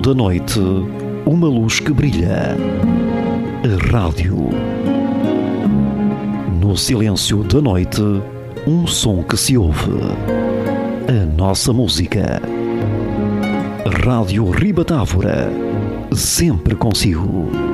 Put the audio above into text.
da noite, uma luz que brilha. A rádio. No silêncio da noite, um som que se ouve. A nossa música. Rádio Ribatávora. Sempre consigo.